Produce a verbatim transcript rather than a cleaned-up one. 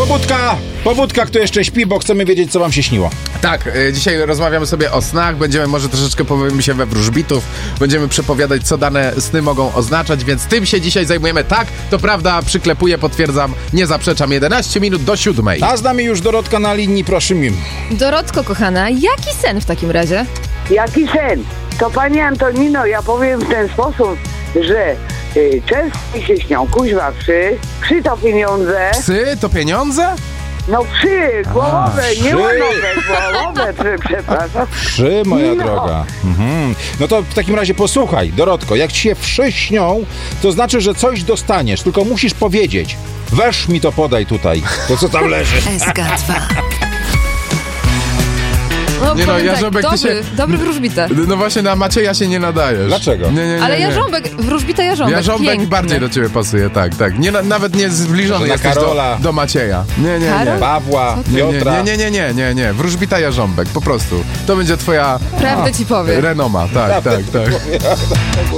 Pobudka! Pobudka, kto jeszcze śpi, bo chcemy wiedzieć, co wam się śniło. Tak, y, dzisiaj rozmawiamy sobie o snach, będziemy może troszeczkę pobawimy się we wróżbitów, będziemy przepowiadać, co dane sny mogą oznaczać, więc tym się dzisiaj zajmujemy. Tak, to prawda, przyklepuję, potwierdzam, nie zaprzeczam. jedenaście minut do siódmej. A z nami już Dorotka na linii, proszę mi. Dorotko, kochana, jaki sen w takim razie? Jaki sen? To pani Antonino, ja powiem w ten sposób, że y, często mi się śnią kuźwa psy, psy to pieniądze, Psy to pieniądze? no psy, głowowe, A, nie psy. łonowe, głowowe psy, przepraszam. Wszy, moja No. droga. Mhm. No to w takim razie posłuchaj, Dorotko, jak ci się wszy śnią, to znaczy, że coś dostaniesz, tylko musisz powiedzieć. Weź mi to podaj tutaj, to co tam leży. S K dwa. No, Nie no, powiem Jarząbek, tak, ty dobry, się- dobry wróżbita. No właśnie na Macieja się nie nadajesz. Dlaczego? Nie, nie, nie, Ale nie. Jarząbek, wróżbita Jarząbek, Jarząbek piękny. bardziej do ciebie pasuje, tak, tak. Nie, na- nawet nie zbliżony Może na jesteś do, Karola. do Macieja. Nie, nie, nie. Karol? Pawła, Nie, nie, Piotra. nie, nie, nie, nie, nie. Wróżbita Jarząbek, po prostu. To będzie twoja Prawdę ci powiem. renoma, tak, tak, tak.